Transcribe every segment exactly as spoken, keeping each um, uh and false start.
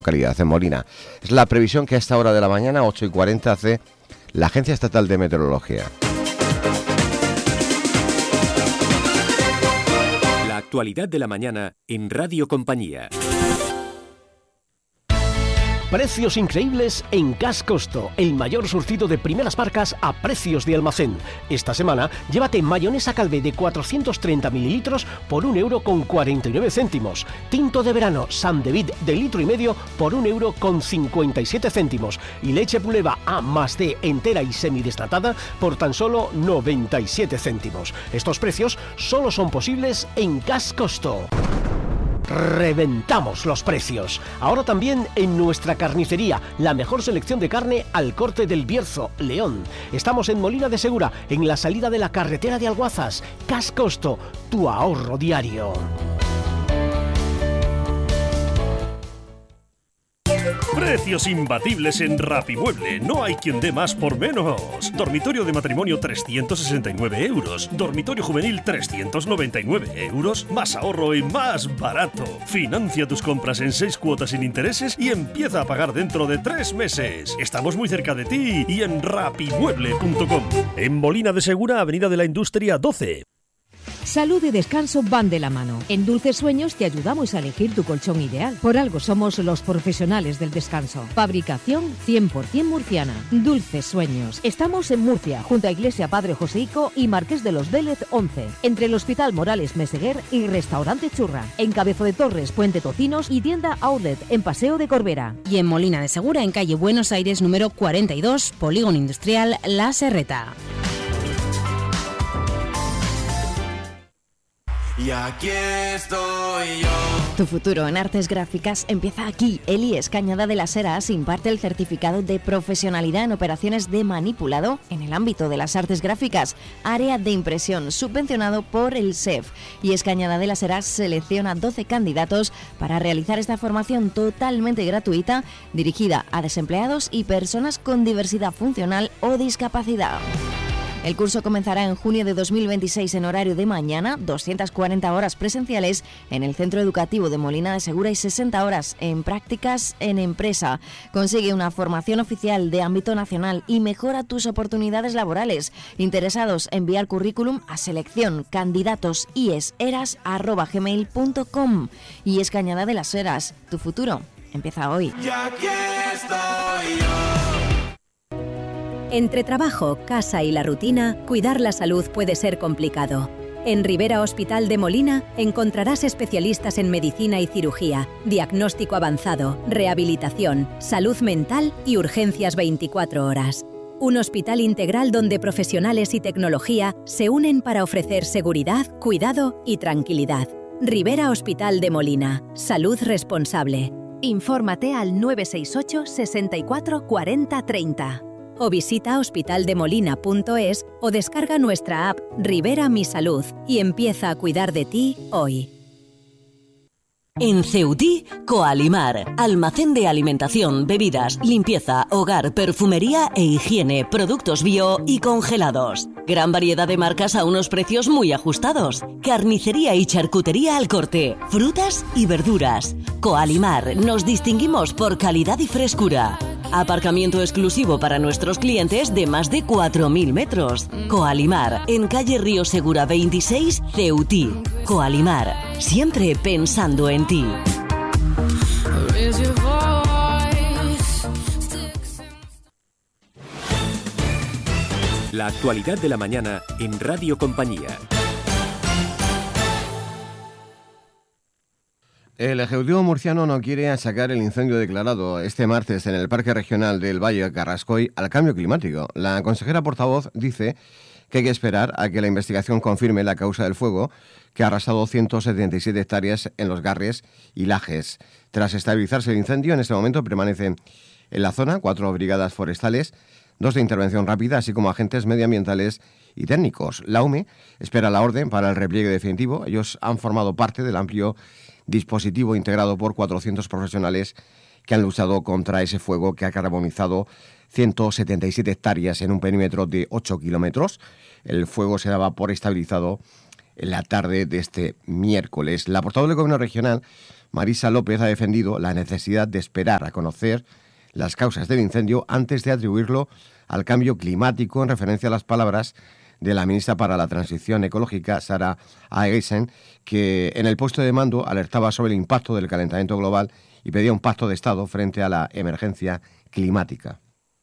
Calidad en Molina. Es la previsión que a esta hora de la mañana, ocho y cuarenta, hace la Agencia Estatal de Meteorología. La actualidad de la mañana en Radio Compañía. Precios increíbles en Cash Costo, el mayor surtido de primeras marcas a precios de almacén. Esta semana, llévate mayonesa Calvé de cuatrocientos treinta mililitros por un euro con cuarenta y nueve céntimos. Tinto de verano San David de litro y medio por un euro con cincuenta y siete céntimos. Y leche Puleva A más D entera y semidesnatada por tan solo noventa y siete céntimos. Estos precios solo son posibles en Cash Costo. Reventamos los precios. Ahora también en nuestra carnicería, la mejor selección de carne al corte del Bierzo, León. Estamos en Molina de Segura, en la salida de la carretera de Alguazas. Cash Costo, tu ahorro diario. Precios imbatibles en Rapimueble. No hay quien dé más por menos. Dormitorio de matrimonio trescientos sesenta y nueve euros. Dormitorio juvenil trescientos noventa y nueve euros. Más ahorro y más barato. Financia tus compras en seis cuotas sin intereses y empieza a pagar dentro de tres meses. Estamos muy cerca de ti y en rapimueble punto com. En Molina de Segura, Avenida de la Industria doce. Salud y descanso van de la mano. En Dulces Sueños te ayudamos a elegir tu colchón ideal. Por algo somos los profesionales del descanso. Fabricación cien por ciento murciana. Dulces Sueños. Estamos en Murcia, junto a Iglesia Padre Joseico y Marqués de los Vélez once. Entre el Hospital Morales Meseguer y Restaurante Churra. En Cabezo de Torres, Puente Tocinos y tienda Outlet en Paseo de Corbera. Y en Molina de Segura, en calle Buenos Aires número cuarenta y dos, Polígono Industrial La Serreta. Y aquí estoy yo. Tu futuro en artes gráficas empieza aquí. El I E S Cañada de las Heras imparte el certificado de profesionalidad en operaciones de manipulado en el ámbito de las artes gráficas. Área de impresión subvencionado por el S E F. I E S Cañada de las Heras selecciona doce candidatos para realizar esta formación totalmente gratuita dirigida a desempleados y personas con diversidad funcional o discapacidad. El curso comenzará en junio de dos mil veintiséis en horario de mañana, doscientas cuarenta horas presenciales en el Centro Educativo de Molina de Segura y sesenta horas en prácticas en empresa. Consigue una formación oficial de ámbito nacional y mejora tus oportunidades laborales. Interesados, enviar currículum a selección candidatos ieseras arroba gmail punto com. I E S Cañada de las Heras, tu futuro empieza hoy. Y aquí estoy yo. Entre trabajo, casa y la rutina, cuidar la salud puede ser complicado. En Rivera Hospital de Molina encontrarás especialistas en medicina y cirugía, diagnóstico avanzado, rehabilitación, salud mental y urgencias veinticuatro horas. Un hospital integral donde profesionales y tecnología se unen para ofrecer seguridad, cuidado y tranquilidad. Rivera Hospital de Molina. Salud responsable. Infórmate al nueve seis ocho, sesenta y cuatro, cuarenta, treinta. O visita hospitaldemolina punto es o descarga nuestra app Rivera Mi Salud y empieza a cuidar de ti hoy. En Ceutí, Coalimar, almacén de alimentación, bebidas, limpieza, hogar, perfumería e higiene, productos bio y congelados. Gran variedad de marcas a unos precios muy ajustados. Carnicería y charcutería al corte, frutas y verduras. Coalimar, nos distinguimos por calidad y frescura. Aparcamiento exclusivo para nuestros clientes de más de cuatro mil metros. Coalimar, en calle Río Segura veintiséis, Ceutí. Coalimar, siempre pensando en ti. La actualidad de la mañana en Radio Compañía. El Ejecutivo murciano no quiere achacar el incendio declarado este martes en el Parque Regional del Valle de Carrascoy al cambio climático. La consejera portavoz dice que hay que esperar a que la investigación confirme la causa del fuego, que ha arrasado ciento setenta y siete hectáreas en los Garres y Lajes. Tras estabilizarse el incendio, en este momento permanecen en la zona cuatro brigadas forestales, dos de intervención rápida, así como agentes medioambientales y técnicos. La U M E espera la orden para el repliegue definitivo. Ellos han formado parte del amplio dispositivo integrado por cuatrocientos profesionales que han luchado contra ese fuego que ha carbonizado ciento setenta y siete hectáreas en un perímetro de ocho kilómetros. El fuego se daba por estabilizado en la tarde de este miércoles. La portavoz del Gobierno regional, Marisa López ha defendido la necesidad de esperar a conocer las causas del incendio antes de atribuirlo al cambio climático, en referencia a las palabras de la ministra para la Transición Ecológica, Sarah Ahagesen, que en el puesto de mando alertaba sobre el impacto del calentamiento global y pedía un pacto de Estado frente a la emergencia climática.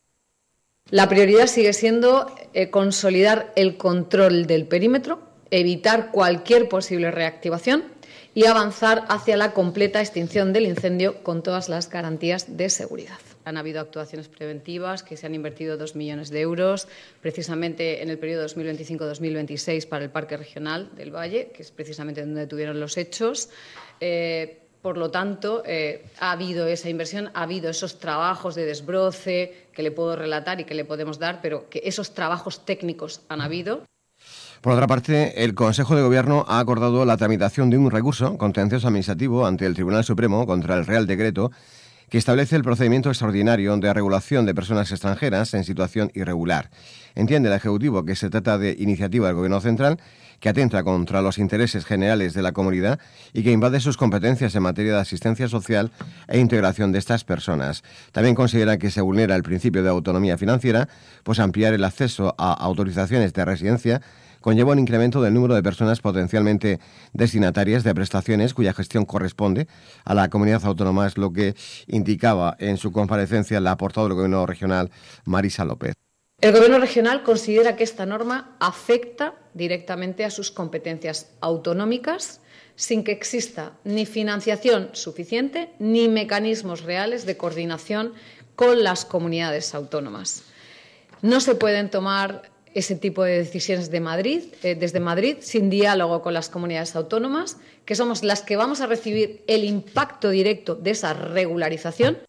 La prioridad sigue siendo eh, consolidar el control del perímetro, evitar cualquier posible reactivación y avanzar hacia la completa extinción del incendio con todas las garantías de seguridad. Han habido actuaciones preventivas que se han invertido dos millones de euros precisamente en el periodo dos mil veinticinco dos mil veintiséis para el Parque Regional del Valle, que es precisamente donde tuvieron los hechos. Eh, por lo tanto, eh, ha habido esa inversión, ha habido esos trabajos de desbroce que le puedo relatar y que le podemos dar, pero que esos trabajos técnicos han habido. Por otra parte, el Consejo de Gobierno ha acordado la tramitación de un recurso contencioso administrativo ante el Tribunal Supremo contra el Real Decreto que establece el procedimiento extraordinario de regulación de personas extranjeras en situación irregular. Entiende el Ejecutivo que se trata de iniciativa del Gobierno central que atenta contra los intereses generales de la comunidad y que invade sus competencias en materia de asistencia social e integración de estas personas. También considera que se vulnera el principio de autonomía financiera, pues ampliar el acceso a autorizaciones de residencia conlleva un incremento del número de personas potencialmente destinatarias de prestaciones cuya gestión corresponde a la comunidad autónoma, es lo que indicaba en su comparecencia la portavoz del Gobierno regional, Marisa López. El Gobierno regional considera que esta norma afecta directamente a sus competencias autonómicas sin que exista ni financiación suficiente ni mecanismos reales de coordinación con las comunidades autónomas. No se pueden tomar ese tipo de decisiones de Madrid, eh, desde Madrid, sin diálogo con las comunidades autónomas, que somos las que vamos a recibir el impacto directo de esa regularización.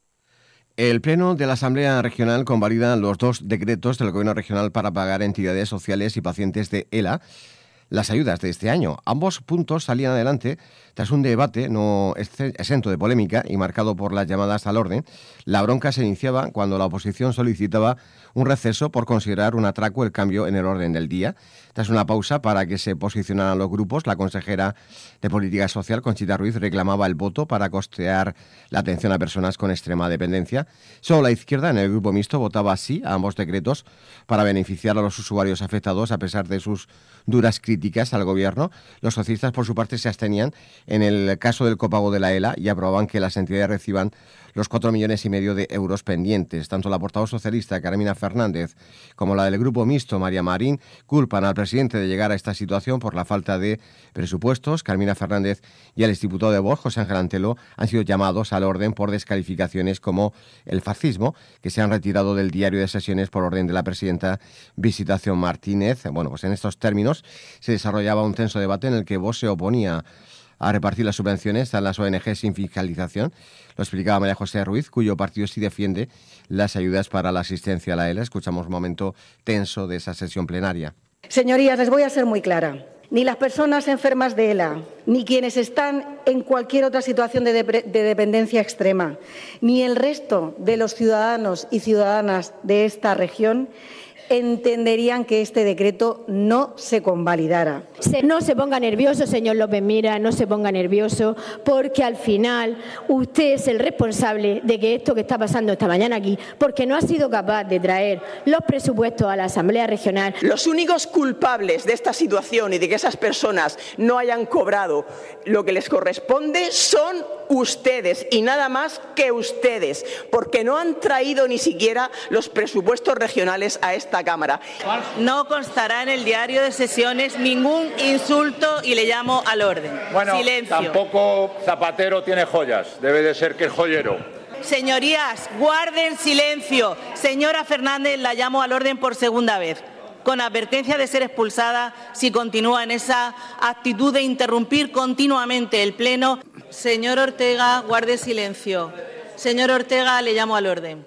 El Pleno de la Asamblea Regional convalida los dos decretos del Gobierno regional para pagar a entidades sociales y pacientes de E L A las ayudas de este año. Ambos puntos salían adelante tras un debate no exento de polémica y marcado por las llamadas al orden. La bronca se iniciaba cuando la oposición solicitaba un receso por considerar un atraco el cambio en el orden del día. Tras una pausa para que se posicionaran los grupos, la consejera de Política Social, Conchita Ruiz, reclamaba el voto para costear la atención a personas con extrema dependencia. Solo la izquierda, en el grupo mixto, votaba sí a ambos decretos para beneficiar a los usuarios afectados, a pesar de sus duras críticas al Gobierno. Los socialistas, por su parte, se abstenían en el caso del copago de la E L A y aprobaban que las entidades reciban los cuatro millones y medio de euros pendientes. Tanto la portavoz socialista, Carmina Fernández, como la del grupo mixto, María Marín, culpan al presidente de llegar a esta situación por la falta de presupuestos. Carmina Fernández y el exdiputado de Vox, José Ángel Antelo, han sido llamados al orden por descalificaciones como el fascismo, que se han retirado del diario de sesiones por orden de la presidenta Visitación Martínez. Bueno, pues en estos términos se desarrollaba un tenso debate en el que Vox se oponía a repartir las subvenciones a las O N G sin fiscalización. Lo explicaba María José Ruiz, cuyo partido sí defiende las ayudas para la asistencia a la E L A. Escuchamos un momento tenso de esa sesión plenaria. Señorías, les voy a ser muy clara. Ni las personas enfermas de E L A, ni quienes están en cualquier otra situación de, de, de dependencia extrema, ni el resto de los ciudadanos y ciudadanas de esta región entenderían que este decreto no se convalidara. No se ponga nervioso, señor López Mira, no se ponga nervioso, porque al final usted es el responsable de que esto que está pasando esta mañana aquí, porque no ha sido capaz de traer los presupuestos a la Asamblea Regional. Los únicos culpables de esta situación y de que esas personas no hayan cobrado lo que les corresponde son ustedes y nada más que ustedes, porque no han traído ni siquiera los presupuestos regionales a esta Cámara. No constará en el diario de sesiones ningún insulto y le llamo al orden. Bueno, silencio. Tampoco Zapatero tiene joyas, debe de ser que es joyero. Señorías, guarden silencio. Señora Fernández, la llamo al orden por segunda vez, con advertencia de ser expulsada si continúa en esa actitud de interrumpir continuamente el Pleno. Señor Ortega, guarde silencio. Señor Ortega, le llamo al orden.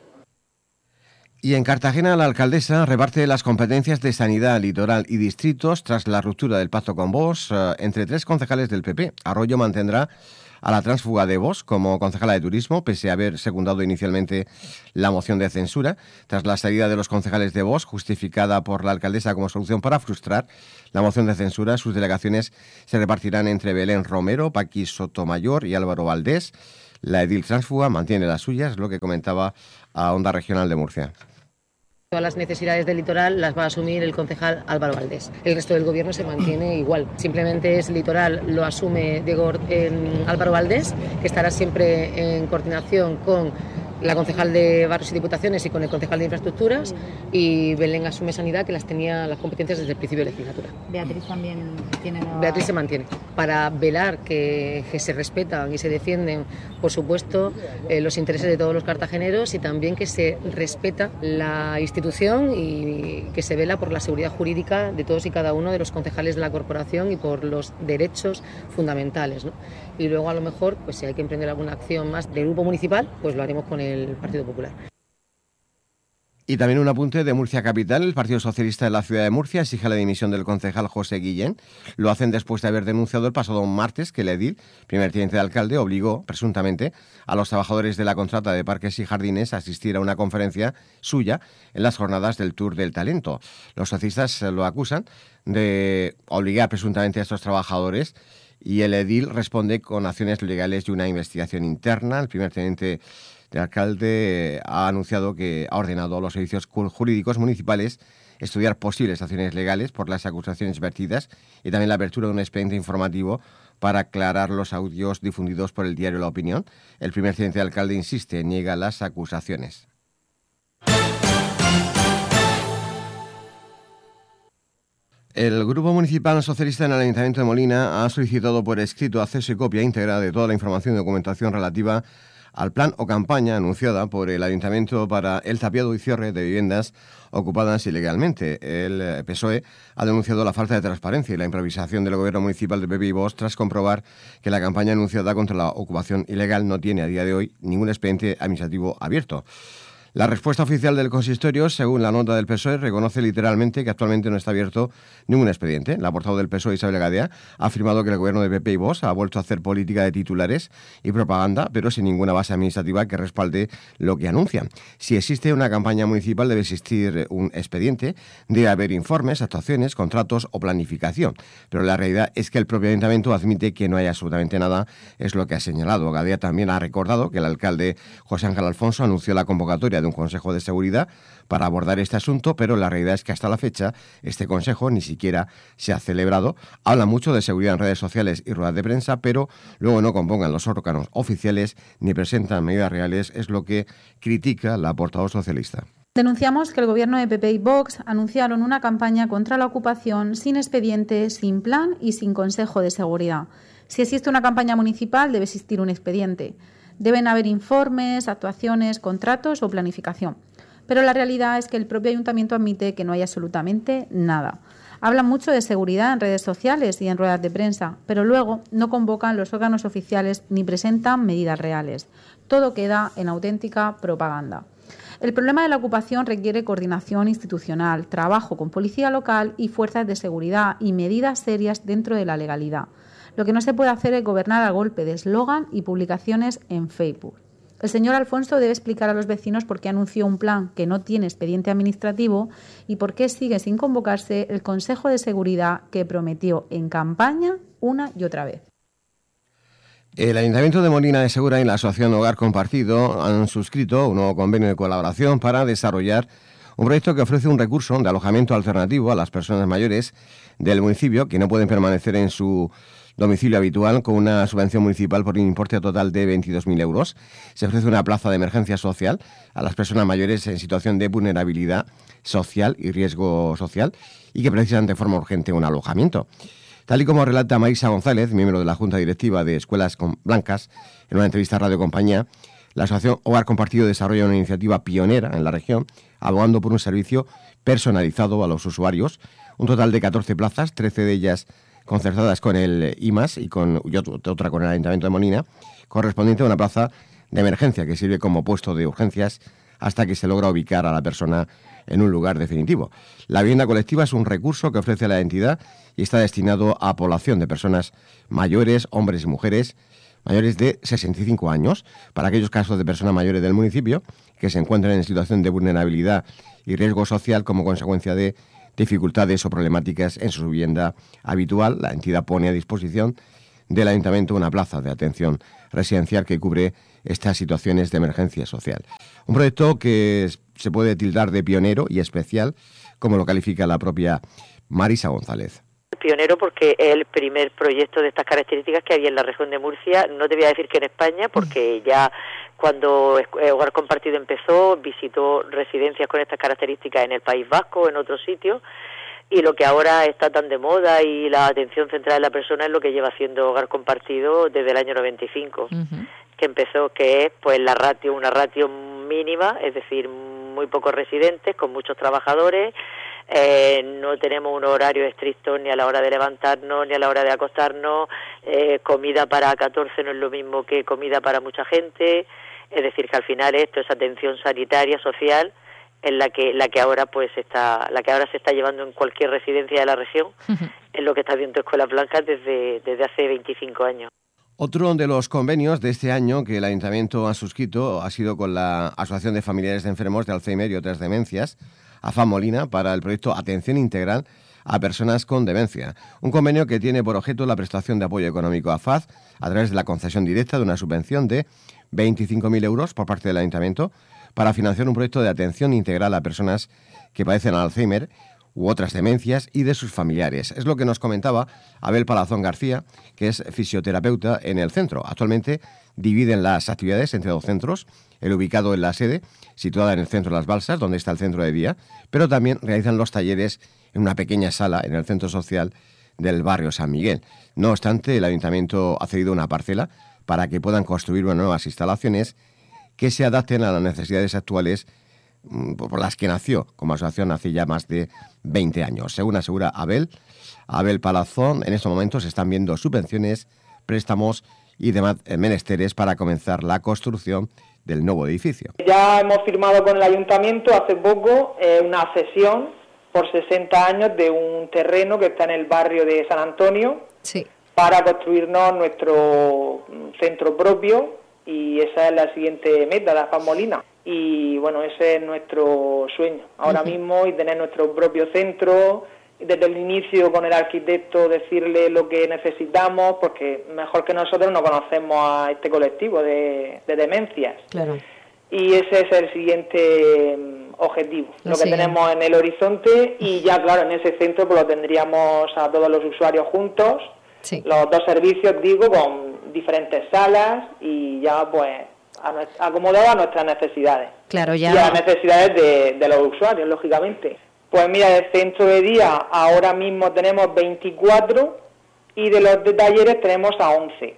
Y en Cartagena, la alcaldesa reparte las competencias de sanidad, litoral y distritos tras la ruptura del pacto con Vox eh, entre tres concejales del P P. Arroyo mantendrá a la tránsfuga de Vox como concejala de turismo, pese a haber secundado inicialmente la moción de censura. Tras la salida de los concejales de Vox, justificada por la alcaldesa como solución para frustrar la moción de censura, sus delegaciones se repartirán entre Belén Romero, Paqui Sotomayor y Álvaro Valdés. La edil tránsfuga mantiene las suyas, lo que comentaba a Onda Regional de Murcia. Todas las necesidades del litoral las va a asumir el concejal Álvaro Valdés. El resto del gobierno se mantiene igual. Simplemente es litoral, lo asume Diego, eh, Álvaro Valdés, que estará siempre en coordinación con la concejal de Barrios y Diputaciones y con el concejal de Infraestructuras, y Belén asume Sanidad, que las tenía las competencias desde el principio de legislatura. Beatriz también tiene nueva... Beatriz se mantiene, para velar que, que se respetan y se defienden, por supuesto, eh, los intereses de todos los cartageneros, y también que se respeta la institución y que se vela por la seguridad jurídica de todos y cada uno de los concejales de la corporación y por los derechos fundamentales, ¿no? Y luego, a lo mejor, pues si hay que emprender alguna acción más del grupo municipal, pues lo haremos con el Partido Popular. Y también un apunte de Murcia Capital. El Partido Socialista de la ciudad de Murcia exige la dimisión del concejal José Guillén. Lo hacen después de haber denunciado el pasado martes que el edil, primer teniente de alcalde, obligó, presuntamente, a los trabajadores de la contrata de parques y jardines a asistir a una conferencia suya en las jornadas del Tour del Talento. Los socialistas lo acusan de obligar presuntamente a estos trabajadores, y el edil responde con acciones legales y una investigación interna. El primer teniente de alcalde ha anunciado que ha ordenado a los servicios jurídicos municipales estudiar posibles acciones legales por las acusaciones vertidas y también la apertura de un expediente informativo para aclarar los audios difundidos por el diario La Opinión. El primer teniente de alcalde insiste, niega las acusaciones. El Grupo Municipal Socialista en el Ayuntamiento de Molina ha solicitado por escrito acceso y copia íntegra de toda la información y documentación relativa al plan o campaña anunciada por el Ayuntamiento para el tapiado y cierre de viviendas ocupadas ilegalmente. El P S O E ha denunciado la falta de transparencia y la improvisación del Gobierno Municipal de Pepe y Vox tras comprobar que la campaña anunciada contra la ocupación ilegal no tiene a día de hoy ningún expediente administrativo abierto. La respuesta oficial del consistorio, según la nota del P S O E, reconoce literalmente que actualmente no está abierto ningún expediente. La portavoz del P S O E, Isabel Gadea, ha afirmado que el gobierno de P P y Vox ha vuelto a hacer política de titulares y propaganda, pero sin ninguna base administrativa que respalde lo que anuncian. Si existe una campaña municipal, debe existir un expediente, debe haber informes, actuaciones, contratos o planificación. Pero la realidad es que el propio ayuntamiento admite que no hay absolutamente nada, es lo que ha señalado. Gadea también ha recordado que el alcalde José Ángel Alfonso anunció la convocatoria de un Consejo de Seguridad para abordar este asunto, pero la realidad es que hasta la fecha este Consejo ni siquiera se ha celebrado. Habla mucho de seguridad en redes sociales y ruedas de prensa, pero luego no convocan los órganos oficiales ni presentan medidas reales, es lo que critica la portavoz socialista. Denunciamos que el gobierno de P P y Vox anunciaron una campaña contra la ocupación sin expediente, sin plan y sin Consejo de Seguridad. Si existe una campaña municipal, debe existir un expediente. Deben haber informes, actuaciones, contratos o planificación. Pero la realidad es que el propio ayuntamiento admite que no hay absolutamente nada. Hablan mucho de seguridad en redes sociales y en ruedas de prensa, pero luego no convocan los órganos oficiales ni presentan medidas reales. Todo queda en auténtica propaganda. El problema de la ocupación requiere coordinación institucional, trabajo con policía local y fuerzas de seguridad y medidas serias dentro de la legalidad. Lo que no se puede hacer es gobernar a golpe de eslogan y publicaciones en Facebook. El señor Alfonso debe explicar a los vecinos por qué anunció un plan que no tiene expediente administrativo y por qué sigue sin convocarse el Consejo de Seguridad que prometió en campaña una y otra vez. El Ayuntamiento de Molina de Segura y la Asociación Hogar Compartido han suscrito un nuevo convenio de colaboración para desarrollar un proyecto que ofrece un recurso de alojamiento alternativo a las personas mayores del municipio que no pueden permanecer en su domicilio habitual, con una subvención municipal por un importe total de veintidós mil euros. Se ofrece una plaza de emergencia social a las personas mayores en situación de vulnerabilidad social y riesgo social y que precisan de forma urgente un alojamiento. Tal y como relata Marisa González, miembro de la Junta Directiva de Escuelas Blancas, en una entrevista a Radio Compañía, la Asociación Hogar Compartido desarrolla una iniciativa pionera en la región, abogando por un servicio personalizado a los usuarios. Un total de catorce plazas, trece de ellas concertadas con el I M A S y, con, y otra con el Ayuntamiento de Molina, correspondiente a una plaza de emergencia que sirve como puesto de urgencias hasta que se logra ubicar a la persona en un lugar definitivo. La vivienda colectiva es un recurso que ofrece la entidad y está destinado a población de personas mayores, hombres y mujeres, mayores de sesenta y cinco años, para aquellos casos de personas mayores del municipio que se encuentran en situación de vulnerabilidad y riesgo social como consecuencia de dificultades o problemáticas en su vivienda habitual. La entidad pone a disposición del Ayuntamiento una plaza de atención residencial que cubre estas situaciones de emergencia social. Un proyecto que se puede tildar de pionero y especial, como lo califica la propia Marisa González. Pionero porque es el primer proyecto de estas características que había en la región de Murcia. No te voy a decir que en España, porque ya cuando Hogar Compartido empezó, visitó residencias con estas características en el País Vasco, en otros sitios, y lo que ahora está tan de moda y la atención centrada en la persona es lo que lleva haciendo Hogar Compartido desde el año noventa y cinco, uh-huh. que empezó, que es pues la ratio, una ratio mínima, es decir, muy pocos residentes, con muchos trabajadores. Eh, no tenemos un horario estricto ni a la hora de levantarnos ni a la hora de acostarnos. Eh, comida para catorce no es lo mismo que comida para mucha gente. Es decir, que al final esto es atención sanitaria, social, en la que la que ahora pues está la que ahora se está llevando en cualquier residencia de la región, uh-huh. es lo que está haciendo Escuelas Blancas desde desde hace veinticinco años. Otro de los convenios de este año que el Ayuntamiento ha suscrito ha sido con la Asociación de Familiares de Enfermos de Alzheimer y otras demencias, AFAD Molina, para el proyecto Atención Integral a Personas con Demencia. Un convenio que tiene por objeto la prestación de apoyo económico a AFAD a través de la concesión directa de una subvención de veinticinco mil euros por parte del Ayuntamiento para financiar un proyecto de atención integral a personas que padecen Alzheimer u otras demencias y de sus familiares. Es lo que nos comentaba Abel Palazón García, que es fisioterapeuta en el centro. Actualmente dividen las actividades entre dos centros, el ubicado en la sede, situada en el centro de Las Balsas, donde está el centro de día, pero también realizan los talleres en una pequeña sala en el centro social del barrio San Miguel. No obstante, el Ayuntamiento ha cedido una parcela para que puedan construir unas nuevas instalaciones que se adapten a las necesidades actuales por las que nació como asociación hace ya más de veinte años. Según asegura Abel, Abel Palazón, en estos momentos se están viendo subvenciones, préstamos y demás menesteres para comenzar la construcción del nuevo edificio. Ya hemos firmado con el Ayuntamiento hace poco eh, una cesión por sesenta años de un terreno que está en el barrio de San Antonio, sí, para construirnos nuestro centro propio, y esa es la siguiente meta de AFAD Molina. Y bueno, ese es nuestro sueño ahora uh-huh. mismo, y tener nuestro propio centro, desde el inicio con el arquitecto decirle lo que necesitamos, porque mejor que nosotros no conocemos a este colectivo de, de demencias. Claro. Y ese es el siguiente objetivo, lo, lo que siguiente. tenemos en el horizonte, y ya claro, en ese centro pues lo tendríamos a todos los usuarios juntos, sí. los dos servicios, digo, con diferentes salas, y ya pues acomodado a nuestras necesidades. Claro, ya. Y a las necesidades de, de los usuarios, lógicamente. Pues mira, del centro de día ahora mismo tenemos veinticuatro, y de los de talleres tenemos a once.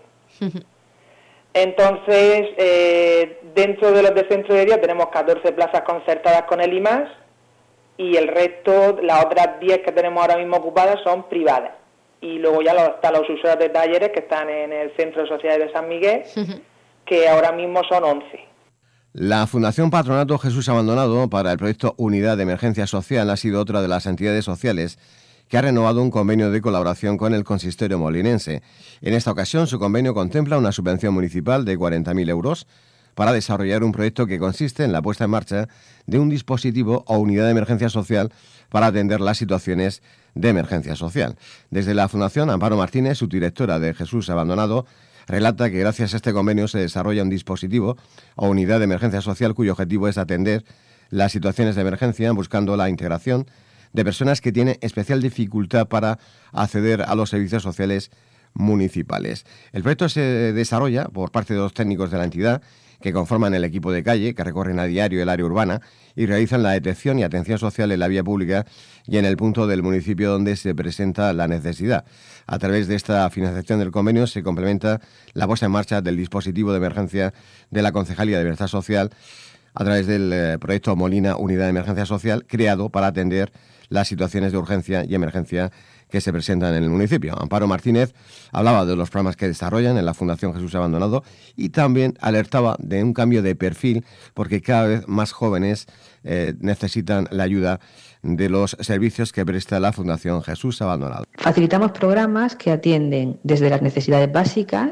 Entonces, eh, dentro de los de centro de día tenemos catorce plazas concertadas con el I M A S, y el resto, las otras diez que tenemos ahora mismo ocupadas, son privadas. Y luego ya los, están los usuarios de talleres que están en el Centro de Sociedades de San Miguel, que ahora mismo son once. La Fundación Patronato Jesús Abandonado para el proyecto Unidad de Emergencia Social ha sido otra de las entidades sociales que ha renovado un convenio de colaboración con el consistorio molinense. En esta ocasión, su convenio contempla una subvención municipal de cuarenta mil euros para desarrollar un proyecto que consiste en la puesta en marcha de un dispositivo o unidad de emergencia social para atender las situaciones de emergencia social. Desde la Fundación, Amparo Martínez, subdirectora de Jesús Abandonado, relata que gracias a este convenio se desarrolla un dispositivo o unidad de emergencia social cuyo objetivo es atender las situaciones de emergencia buscando la integración de personas que tienen especial dificultad para acceder a los servicios sociales municipales. El proyecto se desarrolla por parte de los técnicos de la entidad que conforman el equipo de calle, que recorren a diario el área urbana y realizan la detección y atención social en la vía pública y en el punto del municipio donde se presenta la necesidad. A través de esta financiación del convenio se complementa la puesta en marcha del dispositivo de emergencia de la Concejalía de Bienestar Social a través del eh, proyecto Molina Unidad de Emergencia Social, creado para atender las situaciones de urgencia y emergencia que se presentan en el municipio. Amparo Martínez hablaba de los programas que desarrollan en la Fundación Jesús Abandonado y también alertaba de un cambio de perfil porque cada vez más jóvenes eh, necesitan la ayuda de los servicios que presta la Fundación Jesús Abandonado. Facilitamos programas que atienden desde las necesidades básicas,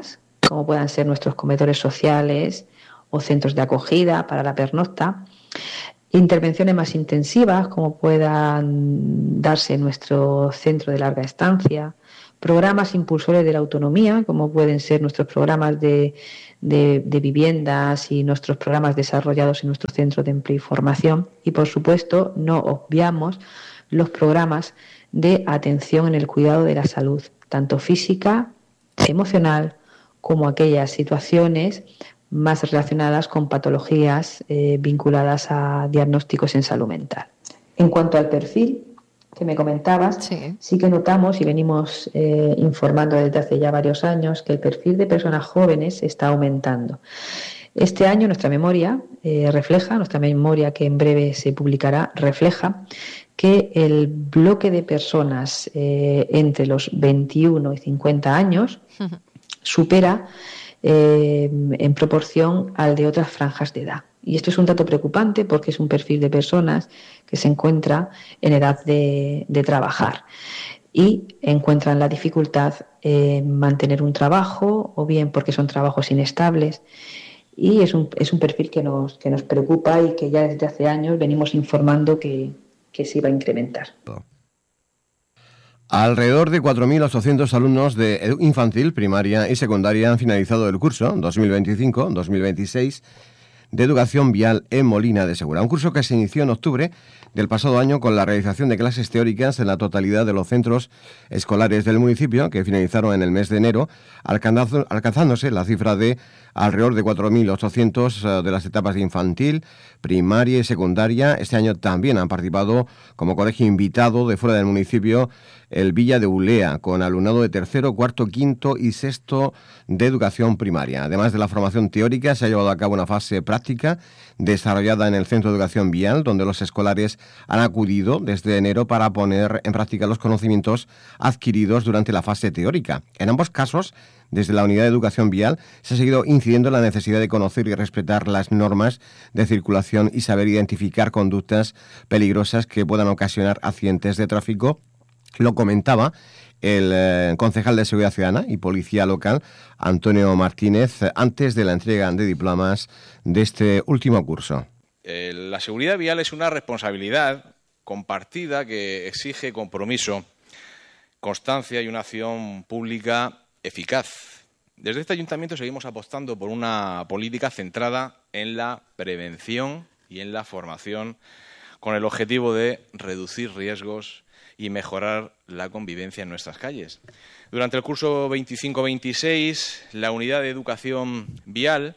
como puedan ser nuestros comedores sociales o centros de acogida para la pernocta. Intervenciones más intensivas, como puedan darse en nuestro centro de larga estancia. Programas impulsores de la autonomía, como pueden ser nuestros programas de, de, de viviendas y nuestros programas desarrollados en nuestro centro de empleo y formación. Y, por supuesto, no obviamos los programas de atención en el cuidado de la salud, tanto física, emocional, como aquellas situaciones más relacionadas con patologías eh, vinculadas a diagnósticos en salud mental. En cuanto al perfil que me comentabas, sí, sí que notamos y venimos eh, informando desde hace ya varios años que el perfil de personas jóvenes está aumentando. Este año nuestra memoria eh, refleja, nuestra memoria que en breve se publicará, refleja que el bloque de personas eh, entre los veintiuno y cincuenta años uh-huh. supera eh, en proporción al de otras franjas de edad. Y esto es un dato preocupante porque es un perfil de personas que se encuentra en edad de, de trabajar y encuentran la dificultad en mantener un trabajo o bien porque son trabajos inestables. Y es un, es un perfil que nos, que nos preocupa y que ya desde hace años venimos informando que, que se iba a incrementar. Alrededor de cuatro mil ochocientos alumnos de infantil, primaria y secundaria han finalizado el curso dos mil veinticinco dos mil veintiséis de Educación Vial en Molina de Segura. Un curso que se inició en octubre del pasado año con la realización de clases teóricas en la totalidad de los centros escolares del municipio, que finalizaron en el mes de enero, alcanzándose la cifra de alrededor de cuatro mil ochocientos de las etapas de infantil, primaria y secundaria. Este año también han participado como colegio invitado de fuera del municipio el Villa de Ulea, con alumnado de tercero, cuarto, quinto y sexto de educación primaria. Además de la formación teórica, se ha llevado a cabo una fase práctica desarrollada en el Centro de Educación Vial, donde los escolares han acudido desde enero para poner en práctica los conocimientos adquiridos durante la fase teórica. En ambos casos, desde la Unidad de Educación Vial, se ha seguido incidiendo en la necesidad de conocer y respetar las normas de circulación y saber identificar conductas peligrosas que puedan ocasionar accidentes de tráfico. Lo comentaba el eh, concejal de Seguridad Ciudadana y Policía Local, Antonio Martínez, antes de la entrega de diplomas de este último curso. Eh, la seguridad vial es una responsabilidad compartida que exige compromiso, constancia y una acción pública eficaz. Desde este ayuntamiento seguimos apostando por una política centrada en la prevención y en la formación, con el objetivo de reducir riesgos y mejorar la convivencia en nuestras calles. Durante el curso veinticinco veintiséis, la Unidad de Educación Vial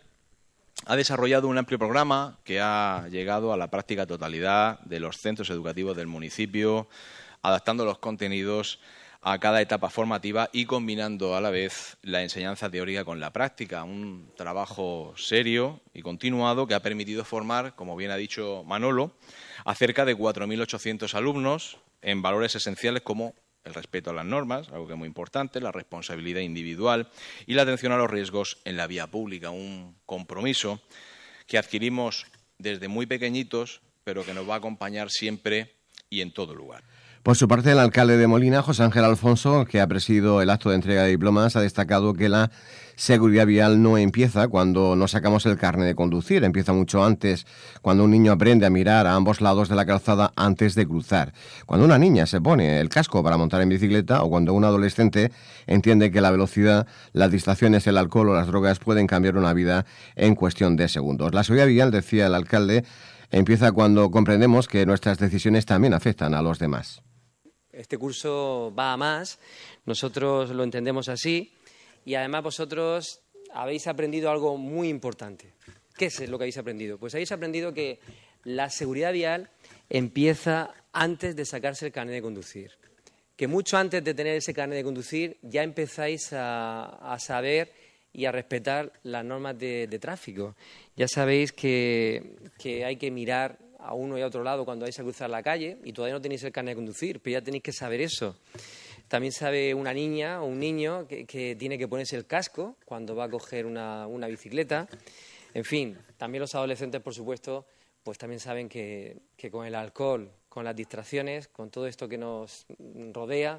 ha desarrollado un amplio programa que ha llegado a la práctica totalidad de los centros educativos del municipio, adaptando los contenidos a cada etapa formativa y combinando a la vez la enseñanza teórica con la práctica. Un trabajo serio y continuado que ha permitido formar, como bien ha dicho Manolo, a cerca de cuatro mil ochocientos alumnos en valores esenciales como el respeto a las normas, algo que es muy importante, la responsabilidad individual y la atención a los riesgos en la vía pública, un compromiso que adquirimos desde muy pequeñitos, pero que nos va a acompañar siempre y en todo lugar. Por su parte, el alcalde de Molina, José Ángel Alfonso, que ha presidido el acto de entrega de diplomas, ha destacado que la seguridad vial no empieza cuando nos sacamos el carnet de conducir, empieza mucho antes, cuando un niño aprende a mirar a ambos lados de la calzada antes de cruzar, cuando una niña se pone el casco para montar en bicicleta o cuando un adolescente entiende que la velocidad, las distracciones, el alcohol o las drogas pueden cambiar una vida en cuestión de segundos. La seguridad vial, decía el alcalde, empieza cuando comprendemos que nuestras decisiones también afectan a los demás. Este curso va a más, nosotros lo entendemos así y además vosotros habéis aprendido algo muy importante. ¿Qué es lo que habéis aprendido? Pues habéis aprendido que la seguridad vial empieza antes de sacarse el carnet de conducir. Que mucho antes de tener ese carnet de conducir ya empezáis a, a saber y a respetar las normas de, de tráfico. Ya sabéis que, que hay que mirar a uno y a otro lado cuando vais a cruzar la calle y todavía no tenéis el carnet de conducir, pero ya tenéis que saber eso. También sabe una niña o un niño que, que tiene que ponerse el casco cuando va a coger una, una bicicleta. En fin, también los adolescentes, por supuesto, pues también saben que, que con el alcohol, con las distracciones, con todo esto que nos rodea,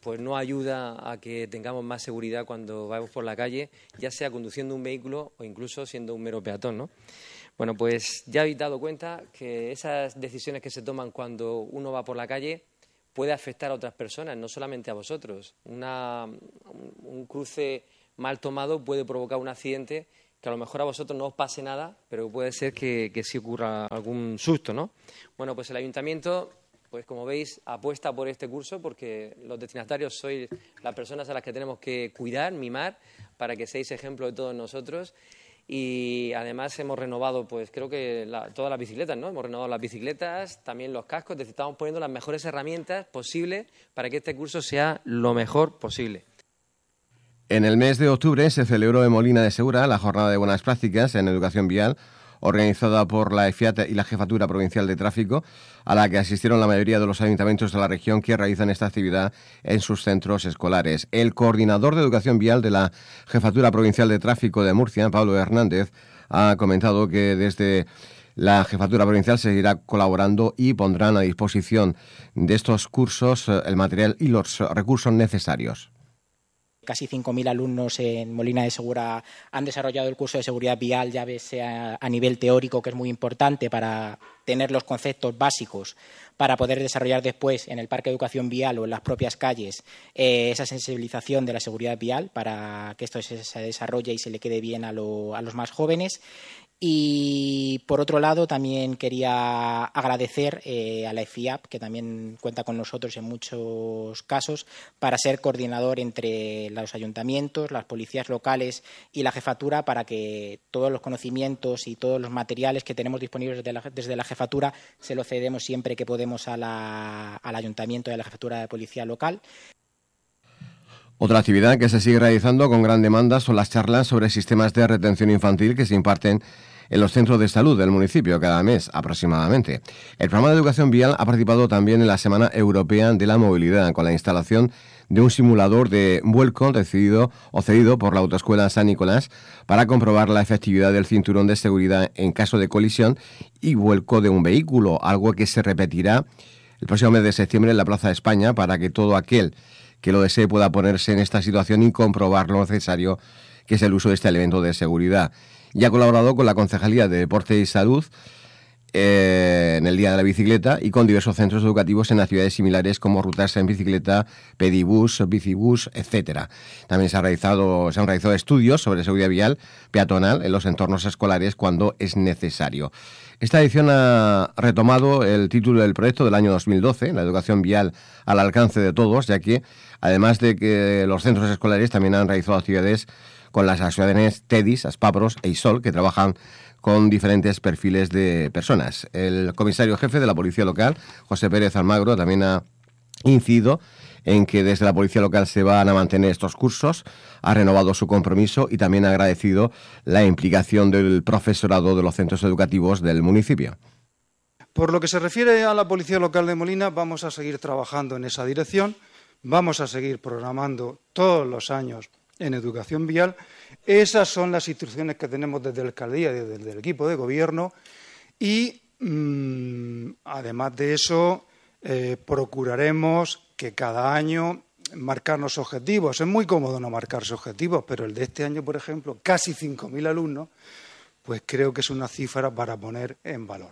pues no ayuda a que tengamos más seguridad cuando vamos por la calle, ya sea conduciendo un vehículo o incluso siendo un mero peatón, ¿no? Bueno, pues ya habéis dado cuenta que esas decisiones que se toman cuando uno va por la calle puede afectar a otras personas, no solamente a vosotros. Una, un cruce mal tomado puede provocar un accidente que a lo mejor a vosotros no os pase nada, pero puede ser que, que sí ocurra algún susto, ¿no? Bueno, pues el Ayuntamiento, pues como veis, apuesta por este curso porque los destinatarios sois las personas a las que tenemos que cuidar, mimar, para que seáis ejemplo de todos nosotros. Y además hemos renovado, pues creo que la, todas las bicicletas, ¿no? Hemos renovado las bicicletas, también los cascos, es decir, estamos poniendo las mejores herramientas posibles para que este curso sea lo mejor posible. En el mes de octubre se celebró en Molina de Segura la Jornada de Buenas Prácticas en Educación Vial, organizada por la EFIAT y la Jefatura Provincial de Tráfico, a la que asistieron la mayoría de los ayuntamientos de la región que realizan esta actividad en sus centros escolares. El coordinador de Educación Vial de la Jefatura Provincial de Tráfico de Murcia, Pablo Hernández, ha comentado que desde la Jefatura Provincial seguirá colaborando y pondrán a disposición de estos cursos el material y los recursos necesarios. Casi cinco mil alumnos en Molina de Segura han desarrollado el curso de seguridad vial, ya sea a nivel teórico, que es muy importante para tener los conceptos básicos, para poder desarrollar después en el Parque de Educación Vial o en las propias calles eh, esa sensibilización de la seguridad vial para que esto se, se desarrolle y se le quede bien a, lo, a los más jóvenes. Y, por otro lado, también quería agradecer eh, a la EFIAP, que también cuenta con nosotros en muchos casos, para ser coordinador entre los ayuntamientos, las policías locales y la jefatura, para que todos los conocimientos y todos los materiales que tenemos disponibles desde la, desde la jefatura se los cedemos siempre que podemos a la, al ayuntamiento y a la jefatura de policía local. Otra actividad que se sigue realizando con gran demanda son las charlas sobre sistemas de retención infantil que se imparten en los centros de salud del municipio cada mes aproximadamente. El programa de educación vial ha participado también en la Semana Europea de la Movilidad con la instalación de un simulador de vuelco decidido o cedido por la Autoescuela San Nicolás para comprobar la efectividad del cinturón de seguridad en caso de colisión y vuelco de un vehículo, algo que se repetirá el próximo mes de septiembre en la Plaza de España para que todo aquel que lo desee pueda ponerse en esta situación y comprobar lo necesario que es el uso de este elemento de seguridad. Y ha colaborado con la Concejalía de Deporte y Salud eh, en el Día de la Bicicleta y con diversos centros educativos en actividades similares como rutas en bicicleta, pedibús, bicibús, etcétera. También se, ha realizado, se han realizado estudios sobre seguridad vial peatonal en los entornos escolares cuando es necesario. Esta edición ha retomado el título del proyecto del año dos mil doce, la educación vial al alcance de todos, ya que, además de que los centros escolares también han realizado actividades con las asociaciones TEDIS, Aspapros e ISOL, que trabajan con diferentes perfiles de personas. El comisario jefe de la Policía Local, José Pérez Almagro, también ha incidido en que desde la Policía Local se van a mantener estos cursos, ha renovado su compromiso y también ha agradecido la implicación del profesorado de los centros educativos del municipio. Por lo que se refiere a la Policía Local de Molina, vamos a seguir trabajando en esa dirección, vamos a seguir programando todos los años en educación vial. Esas son las instrucciones que tenemos desde la alcaldía y desde el equipo de gobierno y, mmm, además de eso, eh, procuraremos que cada año marcarnos objetivos. Es muy cómodo no marcarse objetivos, pero el de este año, por ejemplo, casi cinco mil alumnos, pues creo que es una cifra para poner en valor.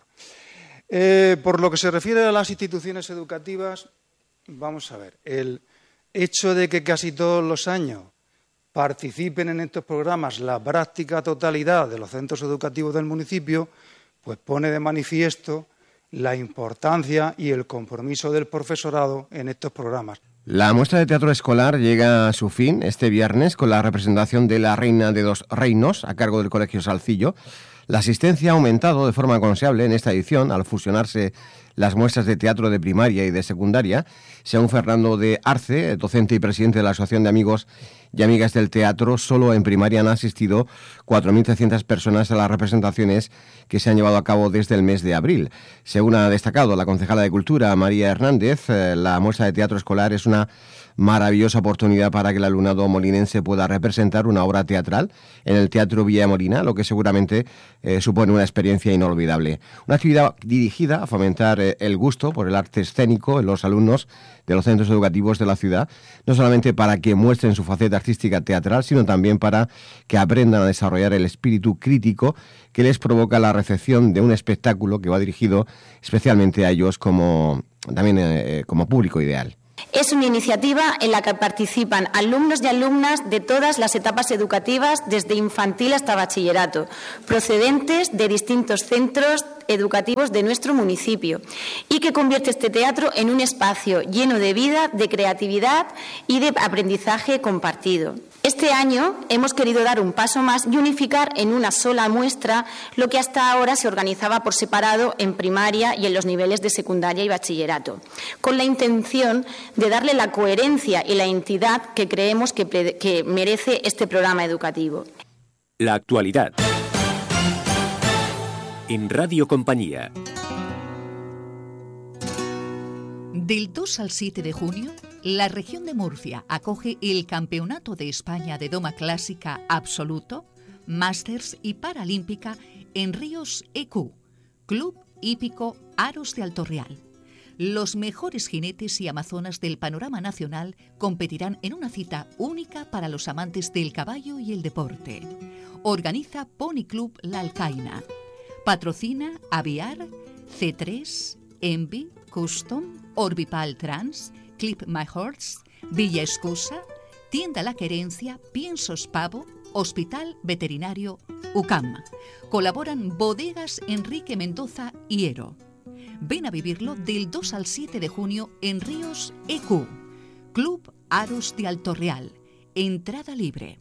Eh, por lo que se refiere a las instituciones educativas, vamos a ver, el hecho de que casi todos los años participen en estos programas la práctica totalidad de los centros educativos del municipio, pues pone de manifiesto la importancia y el compromiso del profesorado en estos programas. La muestra de teatro escolar llega a su fin este viernes con la representación de La Reina de dos Reinos a cargo del Colegio Salcillo. La asistencia ha aumentado de forma considerable en esta edición al fusionarse las muestras de teatro de primaria y de secundaria. Según Fernando de Arce, docente y presidente de la Asociación de Amigos y Amigas del Teatro, solo en primaria han asistido cuatro mil trescientas personas a las representaciones que se han llevado a cabo desde el mes de abril. Según ha destacado la concejala de Cultura, María Hernández, la muestra de teatro escolar es una maravillosa oportunidad para que el alumnado molinense pueda representar una obra teatral en el Teatro Villa de Molina, lo que seguramente eh, supone una experiencia inolvidable. Una actividad dirigida a fomentar eh, el gusto por el arte escénico en los alumnos de los centros educativos de la ciudad, no solamente para que muestren su faceta artística teatral, sino también para que aprendan a desarrollar el espíritu crítico que les provoca la recepción de un espectáculo que va dirigido especialmente a ellos como, también eh, como público ideal. Es una iniciativa en la que participan alumnos y alumnas de todas las etapas educativas, desde infantil hasta bachillerato, procedentes de distintos centros educativos de nuestro municipio, y que convierte este teatro en un espacio lleno de vida, de creatividad y de aprendizaje compartido. Este año hemos querido dar un paso más y unificar en una sola muestra lo que hasta ahora se organizaba por separado en primaria y en los niveles de secundaria y bachillerato, con la intención de darle la coherencia y la entidad que creemos que, que merece este programa educativo. La actualidad. En Radio Compañía. Del dos al siete de junio, la región de Murcia acoge el Campeonato de España de Doma Clásica Absoluto, Masters y Paralímpica en Ríos E Q, Club Hípico Aros de Alto Real. Los mejores jinetes y amazonas del panorama nacional competirán en una cita única para los amantes del caballo y el deporte. Organiza Pony Club La Alcaina. Patrocina Aviar, C tres, Envy, Custom, Orbipal Trans, Clip My Horse, Villa Escusa, Tienda La Querencia, Piensos Pavo, Hospital Veterinario U C A M. Colaboran Bodegas Enrique Mendoza y Ero. Ven a vivirlo del dos al siete de junio en Ríos E Q. Club Aros de Alto Real. Entrada libre.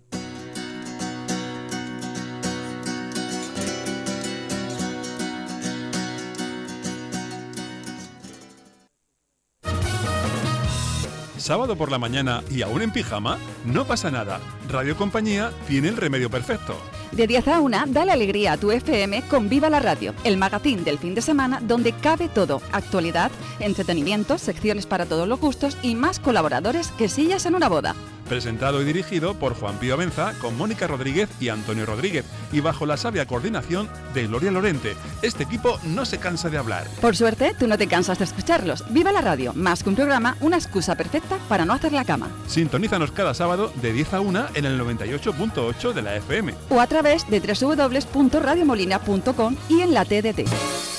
¿Sábado por la mañana y aún en pijama? No pasa nada. Radio Compañía tiene el remedio perfecto. De diez a una, dale alegría a tu F M con Viva la Radio, el magazín del fin de semana donde cabe todo: actualidad, entretenimiento, secciones para todos los gustos y más colaboradores que sillas en una boda. Presentado y dirigido por Juan Pío Abenza, con Mónica Rodríguez y Antonio Rodríguez, y bajo la sabia coordinación de Gloria Lorente. Este equipo no se cansa de hablar. Por suerte, tú no te cansas de escucharlos. Viva la Radio, más que un programa, una excusa perfecta para no hacer la cama. Sintonízanos cada sábado de diez a una en el noventa y ocho punto ocho de la F M. O a través de doble u doble u doble u punto radio molina punto com y en la T D T.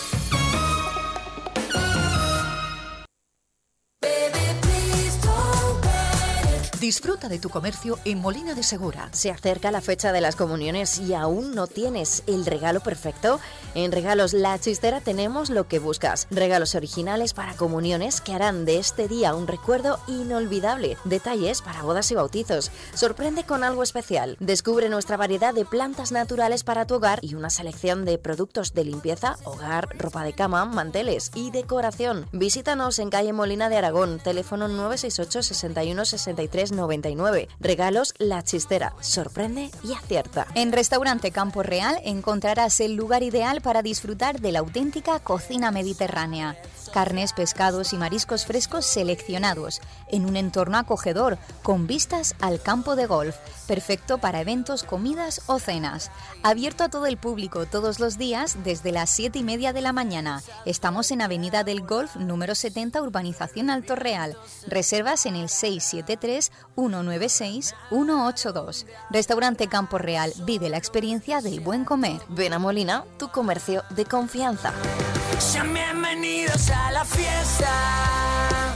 Disfruta de tu comercio en Molina de Segura. Se acerca la fecha de las comuniones y aún no tienes el regalo perfecto. En Regalos La Chistera tenemos lo que buscas. Regalos originales para comuniones que harán de este día un recuerdo inolvidable. Detalles para bodas y bautizos. Sorprende con algo especial. Descubre nuestra variedad de plantas naturales para tu hogar y una selección de productos de limpieza, hogar, ropa de cama, manteles y decoración. Visítanos en calle Molina de Aragón, teléfono nueve seis ocho, sesenta y uno, sesenta y tres noventa y nueve. Regalos La Chistera. Sorprende y acierta. En Restaurante Campo Real encontrarás el lugar ideal para disfrutar de la auténtica cocina mediterránea. Carnes, pescados y mariscos frescos seleccionados, en un entorno acogedor, con vistas al campo de golf, perfecto para eventos, comidas o cenas. Abierto a todo el público todos los días desde las siete y media de la mañana. Estamos en Avenida del Golf, número setenta, Urbanización Alto Real. Reservas en el seis siete tres, uno nueve seis, uno ocho dos. Restaurante Campo Real, vive la experiencia del buen comer. Ven a Molina, tu comercio de confianza. Sean bienvenidos a la fiesta.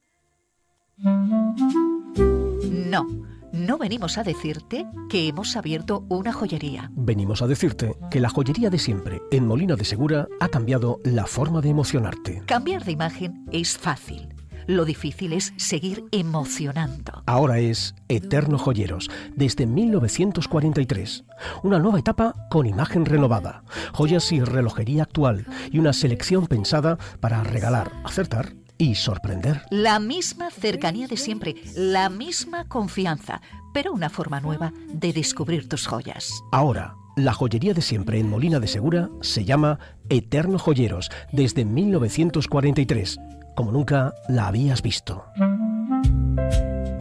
No, no venimos a decirte que hemos abierto una joyería. Venimos a decirte que la joyería de siempre en Molina de Segura ha cambiado la forma de emocionarte. Cambiar de imagen es fácil. Lo difícil es seguir emocionando. Ahora es Eterno Joyeros, desde mil novecientos cuarenta y tres. Una nueva etapa con imagen renovada, joyas y relojería actual y una selección pensada para regalar, acertar y sorprender. La misma cercanía de siempre, la misma confianza, pero una forma nueva de descubrir tus joyas. Ahora, la joyería de siempre en Molina de Segura se llama Eterno Joyeros, desde mil novecientos cuarenta y tres. Como nunca la habías visto.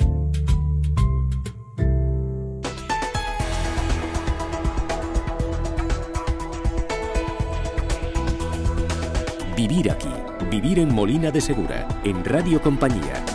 Vivir aquí, vivir en Molina de Segura, en Radio Compañía.